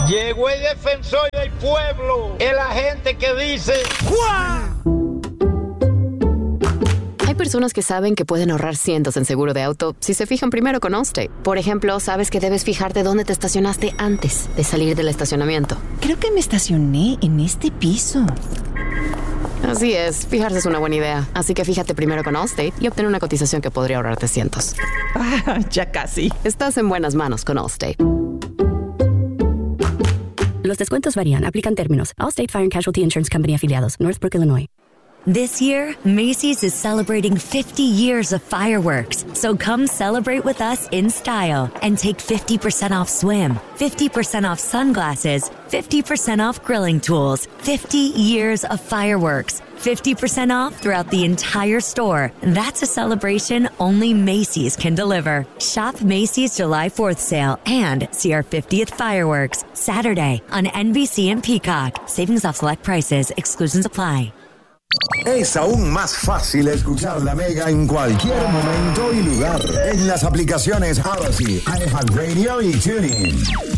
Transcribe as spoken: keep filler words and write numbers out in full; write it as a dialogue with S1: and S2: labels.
S1: Llegó el defensor del pueblo, el agente que dice ¡Juá!
S2: Hay personas que saben que pueden ahorrar cientos en seguro de auto si se fijan primero con Allstate. Por ejemplo, sabes que debes fijarte dónde te estacionaste antes de salir del estacionamiento.
S3: Creo que me estacioné en este piso.
S2: Así es, fijarse es una buena idea. Así que fíjate primero con Allstate y obtén una cotización que podría ahorrarte cientos.
S3: Ah, ya casi.
S2: Estás en buenas manos con Allstate.
S4: Los descuentos varían. Aplican términos. Allstate Fire and Casualty Insurance Company afiliados. Northbrook, Illinois.
S5: This year, Macy's is celebrating fifty years of fireworks. So come celebrate with us in style and take fifty percent off swim, fifty percent off sunglasses, fifty percent off grilling tools, fifty years of fireworks, fifty percent off throughout the entire store. That's a celebration only Macy's can deliver. Shop Macy's July fourth sale and see our fiftieth fireworks Saturday on N B C and Peacock. Savings off select prices. Exclusions apply.
S6: Es aún más fácil escuchar La Mega en cualquier momento y lugar en las aplicaciones Odyssey, iHeartRadio y TuneIn.